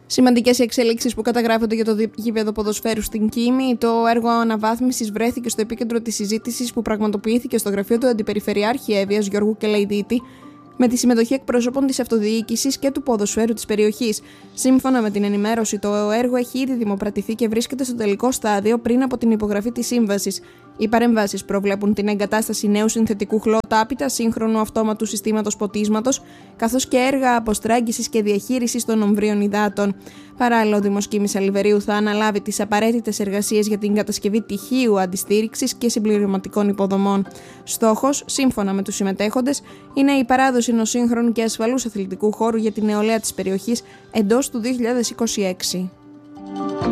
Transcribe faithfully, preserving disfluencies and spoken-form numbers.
Σημαντικές οι εξελίξεις που καταγράφονται για το γήπεδο ποδοσφαίρου στην Κίμη. Το έργο αναβάθμισης βρέθηκε στο επίκεντρο της συζήτησης που πραγματοποιήθηκε στο γραφείο του Αντιπεριφερειάρχη Εύβοιας Γιώργου Κελαϊδίτη, με τη συμμετοχή εκπροσώπων της αυτοδιοίκησης και του ποδοσφαίρου της περιοχής. Σύμφωνα με την ενημέρωση, το έργο έχει ήδη δημοπρατηθεί και βρίσκεται στο τελικό στάδιο πριν από την υπογραφή της σύμβασης. Οι παρεμβάσεις προβλέπουν την εγκατάσταση νέου συνθετικού χλωτάπητα, σύγχρονου αυτόματου συστήματος ποτίσματος, καθώς και έργα αποστράγγισης και διαχείρισης των ομβρίων υδάτων. Παράλληλα, ο Δήμος Κίμης Αλιβερίου θα αναλάβει τις απαραίτητες εργασίες για την κατασκευή τυχείου αντιστήριξης και συμπληρωματικών υποδομών. Στόχος, σύμφωνα με τους συμμετέχοντες, είναι η παράδοση ενός σύγχρονου και ασφαλούς αθλητικού χώρου για την νεολαία της περιοχής εντός του δύο χιλιάδες είκοσι έξι.